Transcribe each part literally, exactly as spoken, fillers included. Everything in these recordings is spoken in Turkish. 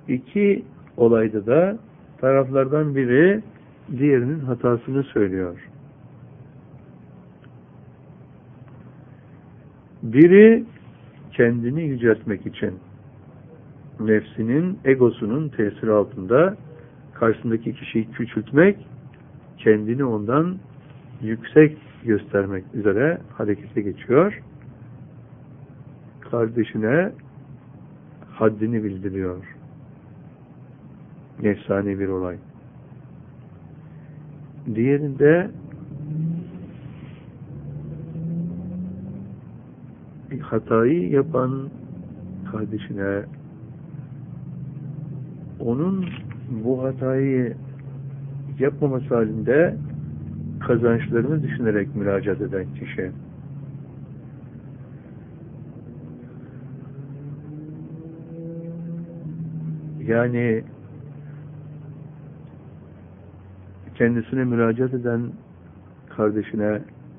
İki olayda da taraflardan biri diğerinin hatasını söylüyor. Biri kendini yüceltmek için, nefsinin, egosunun tesiri altında karşısındaki kişiyi küçültmek, kendini ondan yüksek göstermek üzere harekete geçiyor. Kardeşine haddini bildiriyor. Nefsani bir olay. Diğerinde hatayı yapan kardeşine onun bu hatayı yapmaması halinde kazançlarını düşünerek müracaat eden kişi. Yani kendisine müracaat eden kardeşine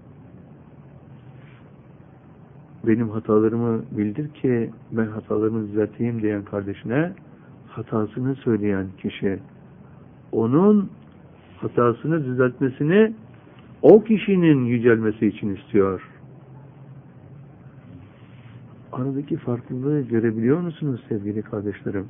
benim hatalarımı bildir ki ben hatalarımı düzelteyim diyen kardeşine hatasını söyleyen kişi onun hatasını düzeltmesini o kişinin yücelmesi için istiyor. Aradaki farklılığı görebiliyor musunuz sevgili kardeşlerim?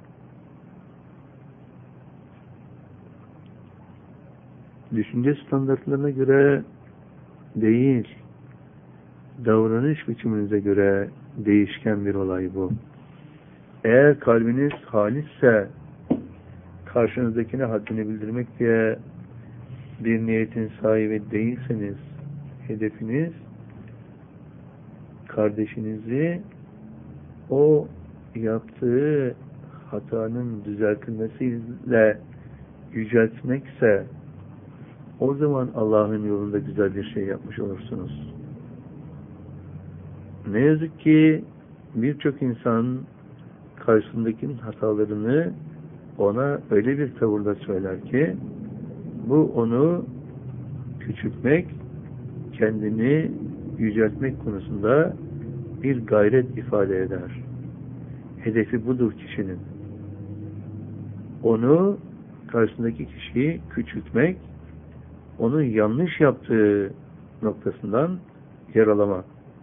Düşünce standartlarına göre değil, davranış biçiminize göre değişken bir olay bu. Eğer kalbiniz halisse, karşınızdakine haddini bildirmek diye bir niyetin sahibi değilseniz, hedefiniz kardeşinizi o yaptığı hatanın düzeltilmesiyle yüceltmekse, o zaman Allah'ın yolunda güzel bir şey yapmış olursunuz. Ne yazık ki birçok insan karşısındakinin hatalarını ona öyle bir tavırda söyler ki bu onu küçültmek, kendini yüceltmek konusunda bir gayret ifade eder. Hedefi budur kişinin. Onu, karşısındaki kişiyi küçültmek, onun yanlış yaptığı noktasından yaralamak.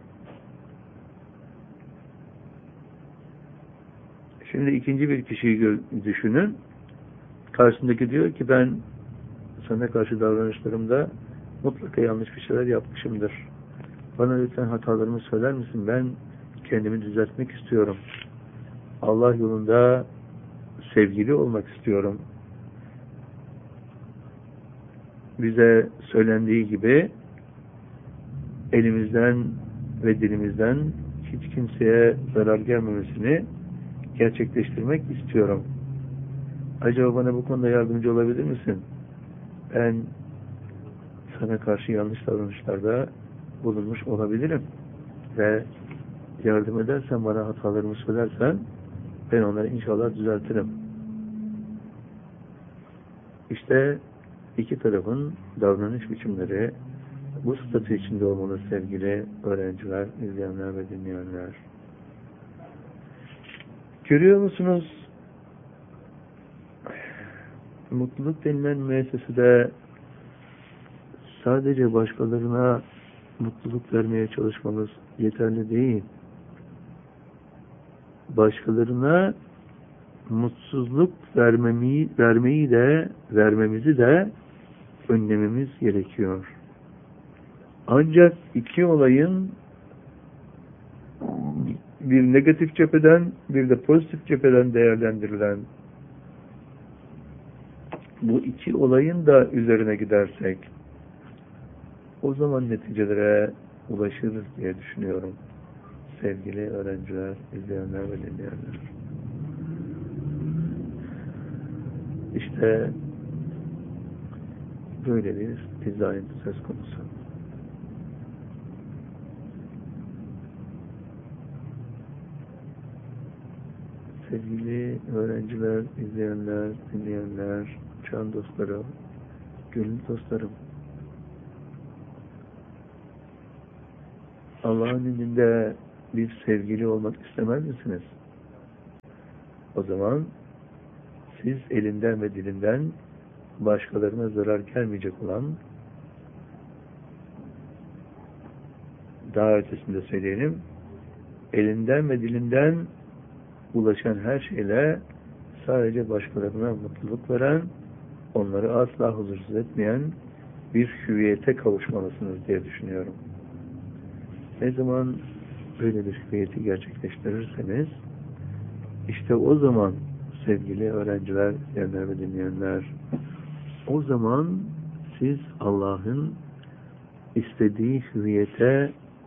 Şimdi ikinci bir kişiyi düşünün. Karşısındaki diyor ki ben sana karşı davranışlarımda mutlaka yanlış bir şeyler yapmışımdır. Bana lütfen hatalarımı söyler misin? Ben kendimi düzeltmek istiyorum. Allah yolunda sevgili olmak istiyorum. Bize söylendiği gibi elimizden ve dilimizden hiç kimseye zarar gelmemesini gerçekleştirmek istiyorum. Acaba bana bu konuda yardımcı olabilir misin? Ben sana karşı yanlış davranışlarda bulunmuş olabilirim. Ve yardım edersen, bana hatalarımı söylersen ben onları inşallah düzeltirim. İşte iki tarafın davranış biçimleri bu statü içinde olmalı sevgili öğrenciler, izleyenler ve dinleyenler. Görüyor musunuz? Mutluluk denilen müessesede sadece başkalarına mutluluk vermeye çalışmamız yeterli değil. Başkalarına mutsuzluk vermeyi, vermeyi de vermemizi de önlememiz gerekiyor. Ancak iki olayın bir negatif cepheden bir de pozitif cepheden değerlendirilen bu iki olayın da üzerine gidersek o zaman neticelere ulaşırız diye düşünüyorum. Sevgili öğrenciler, izleyenler ve dinleyenler. İşte böyle bir dizayn söz konusu. Sevgili öğrenciler, izleyenler, dinleyenler, can dostlarım, gönül dostlarım. Allah'ın indinde bir sevgili olmak istemez misiniz? O zaman siz elinden ve dilinden başkalarına zarar gelmeyecek olan, daha ötesinde söyleyelim, elinden ve dilinden ulaşan her şeyle sadece başkalarına mutluluk veren, onları asla huzursuz etmeyen bir hüviyete kavuşmalısınız diye düşünüyorum. Ne zaman böyle bir hüviyeti gerçekleştirirseniz, işte o zaman sevgili öğrenciler, izleyenler ve dinleyenler, o zaman siz Allah'ın istediği hüviyete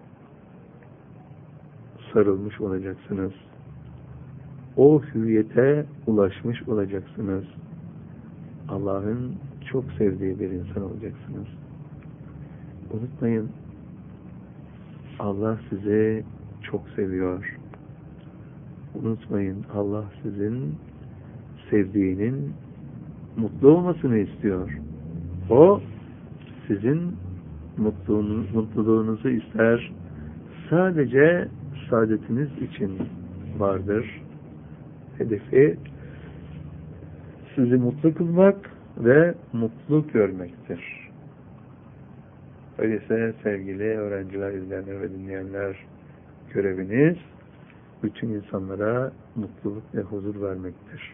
sarılmış olacaksınız. O hüviyete ulaşmış olacaksınız. Allah'ın çok sevdiği bir insan olacaksınız. Unutmayın, Allah sizi çok seviyor. Unutmayın, Allah sizin sevdiğinin mutlu olmasını istiyor. O sizin mutluluğunuz, mutluluğunuzu ister. Sadece saadetiniz için vardır. Hedefi sizi mutlu kılmak ve mutlu görmektir. Öyleyse sevgili öğrenciler, izleyenler ve dinleyenler, göreviniz bütün insanlara mutluluk ve huzur vermektir.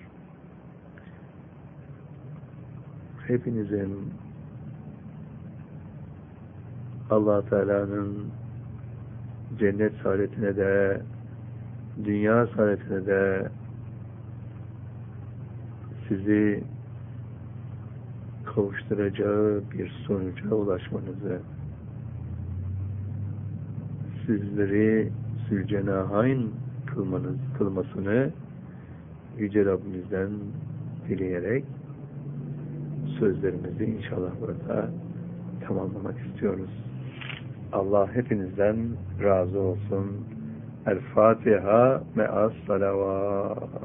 Hepinizin Allah Teala'nın cennet saadetine de, dünya saadetine de sizi kavuşturacağı bir sonuca ulaşmanızı, sizleri Zülcenahayn kılmanız, kılmasını Yüce Rabbimizden dileyerek sözlerimizi inşallah burada tamamlamak istiyoruz. Allah hepinizden razı olsun. El Fatiha me'as salavat.